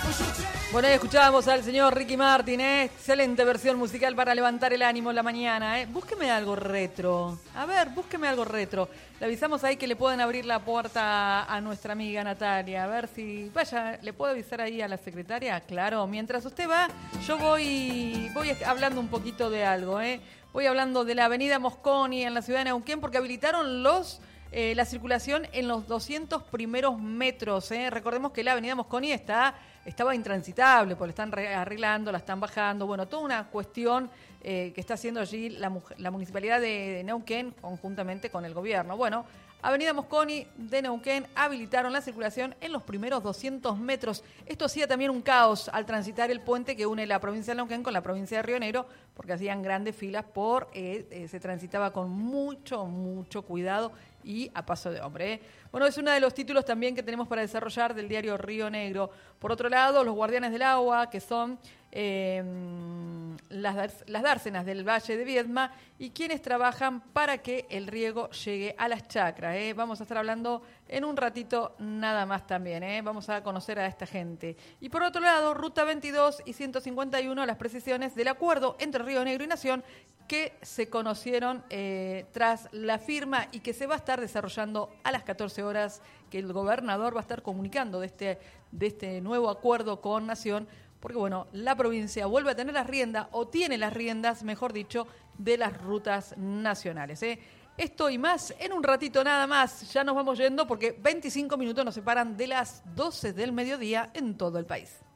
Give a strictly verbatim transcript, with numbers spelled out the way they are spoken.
Bueno, ahí escuchábamos al señor Ricky Martin, ¿eh? Excelente versión musical para levantar el ánimo en la mañana, ¿eh? Búsqueme algo retro. A ver, búsqueme algo retro. Le avisamos ahí que le pueden abrir la puerta a nuestra amiga Natalia. A ver si... Vaya, ¿le puedo avisar ahí a la secretaria? Claro, mientras usted va, yo voy, voy hablando un poquito de algo, ¿eh? Voy hablando de la avenida Mosconi en la ciudad de Neuquén porque habilitaron los... Eh, la circulación en los doscientos primeros metros. ¿eh? Recordemos que la avenida Mosconi está, estaba intransitable, porque la están arreglando, la están bajando. Bueno, toda una cuestión eh, que está haciendo allí la, la Municipalidad de Neuquén conjuntamente con el gobierno. Bueno, avenida Mosconi de Neuquén habilitaron la circulación en los primeros doscientos metros. Esto hacía también un caos al transitar el puente que une la provincia de Neuquén con la provincia de Río Negro, porque hacían grandes filas, por eh, eh, se transitaba con mucho, mucho cuidado y a paso de hombre. ¿eh? Bueno, es uno de los títulos también que tenemos para desarrollar del diario Río Negro. Por otro lado, los guardianes del agua, que son eh, las, las dársenas del Valle de Viedma y quienes trabajan para que el riego llegue a las chacras. ¿eh? Vamos a estar hablando en un ratito nada más también. ¿eh? Vamos a conocer a esta gente. Y por otro lado, Ruta veintidós y ciento cincuenta y uno, las precisiones del acuerdo entre Río Negro y Nación, que se conocieron eh, tras la firma y que se va a estar desarrollando a las catorce horas, que el gobernador va a estar comunicando de este, de este nuevo acuerdo con Nación, porque bueno, la provincia vuelve a tener las riendas, o tiene las riendas, mejor dicho, de las rutas nacionales. ¿eh? Esto y más en un ratito nada más, ya nos vamos yendo porque veinticinco minutos nos separan de las doce del mediodía en todo el país.